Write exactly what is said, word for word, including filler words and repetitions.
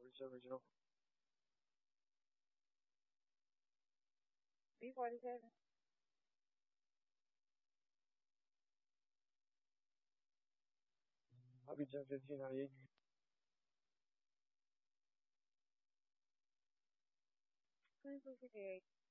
Original, original. B forty-seven. Abidjan fifteen ninety-eight. twenty-two fifty-eight.